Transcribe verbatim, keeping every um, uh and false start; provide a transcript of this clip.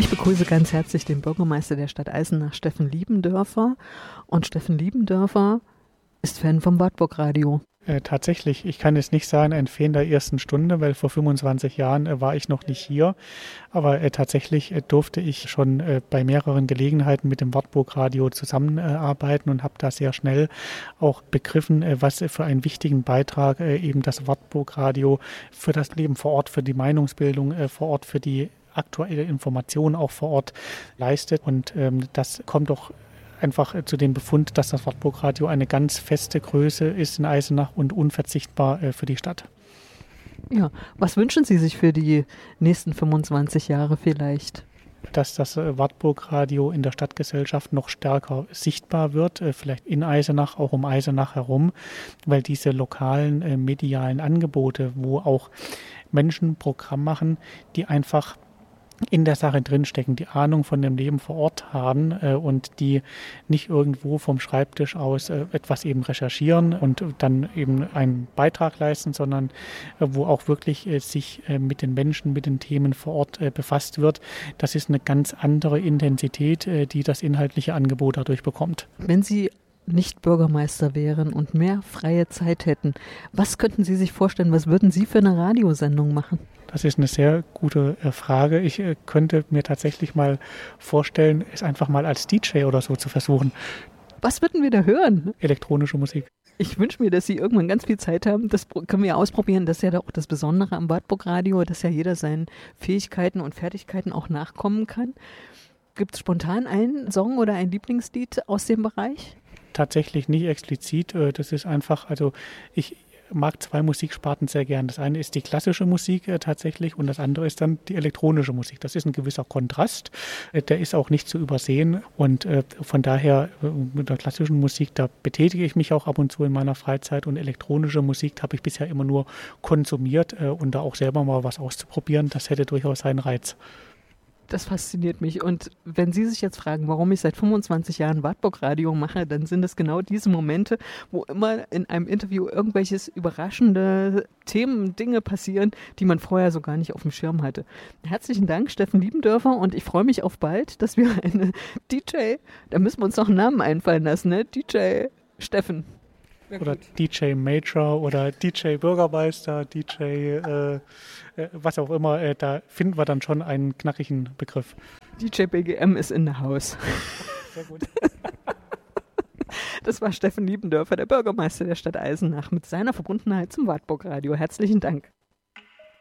Ich begrüße ganz herzlich den Bürgermeister der Stadt Eisenach, Steffen Liebendörfer. Und Steffen Liebendörfer ist Fan vom Wartburg Radio. Äh, tatsächlich, ich kann jetzt nicht sagen, ein Fan der ersten Stunde, weil vor fünfundzwanzig Jahren äh, war ich noch nicht hier. Aber äh, tatsächlich äh, durfte ich schon äh, bei mehreren Gelegenheiten mit dem Wartburg Radio zusammenarbeiten äh, und habe da sehr schnell auch begriffen, äh, was äh, für einen wichtigen Beitrag äh, eben das Wartburg Radio für das Leben vor Ort, für die Meinungsbildung äh, vor Ort, für die aktuelle Information auch vor Ort leistet. Und ähm, das kommt doch einfach zu dem Befund, dass das Wartburg Radio eine ganz feste Größe ist in Eisenach und unverzichtbar äh, für die Stadt. Ja, was wünschen Sie sich für die nächsten fünfundzwanzig Jahre vielleicht? Dass das äh, Wartburg Radio in der Stadtgesellschaft noch stärker sichtbar wird, äh, vielleicht in Eisenach, auch um Eisenach herum, weil diese lokalen äh, medialen Angebote, wo auch Menschen Programm machen, die einfach in der Sache drinstecken, die Ahnung von dem Leben vor Ort haben äh, und die nicht irgendwo vom Schreibtisch aus äh, etwas eben recherchieren und dann eben einen Beitrag leisten, sondern äh, wo auch wirklich äh, sich äh, mit den Menschen, mit den Themen vor Ort äh, befasst wird. Das ist eine ganz andere Intensität, äh, die das inhaltliche Angebot dadurch bekommt. Wenn Sie nicht Bürgermeister wären und mehr freie Zeit hätten, was könnten Sie sich vorstellen, was würden Sie für eine Radiosendung machen? Das ist eine sehr gute äh, Frage. Ich äh, könnte mir tatsächlich mal vorstellen, es einfach mal als D J oder so zu versuchen. Was würden wir da hören? Elektronische Musik. Ich wünsche mir, dass Sie irgendwann ganz viel Zeit haben. Das können wir ausprobieren. Das ist ja auch das Besondere am Wartburg Radio, dass ja jeder seinen Fähigkeiten und Fertigkeiten auch nachkommen kann. Gibt es spontan einen Song oder ein Lieblingslied aus dem Bereich? Tatsächlich nicht explizit. Das ist einfach, also ich mag zwei Musiksparten sehr gern. Das eine ist die klassische Musik äh, tatsächlich und das andere ist dann die elektronische Musik. Das ist ein gewisser Kontrast, äh, der ist auch nicht zu übersehen und äh, von daher äh, mit der klassischen Musik, da betätige ich mich auch ab und zu in meiner Freizeit und elektronische Musik habe ich bisher immer nur konsumiert äh, und da auch selber mal was auszuprobieren, das hätte durchaus seinen Reiz. Das fasziniert mich. Und wenn Sie sich jetzt fragen, warum ich seit fünfundzwanzig Jahren Wartburg Radio mache, dann sind es genau diese Momente, wo immer in einem Interview irgendwelches überraschende Themen, Dinge passieren, die man vorher so gar nicht auf dem Schirm hatte. Herzlichen Dank, Steffen Liebendörfer, und ich freue mich auf bald, dass wir eine D J, da müssen wir uns noch einen Namen einfallen lassen, ne? D J Steffen. Oder D J Major oder D J Bürgermeister, D J äh, äh, was auch immer, äh, da finden wir dann schon einen knackigen Begriff. D J B G M ist in the house. Sehr gut. Das war Steffen Liebendörfer, der Bürgermeister der Stadt Eisenach, mit seiner Verbundenheit zum Wartburg Radio. Herzlichen Dank.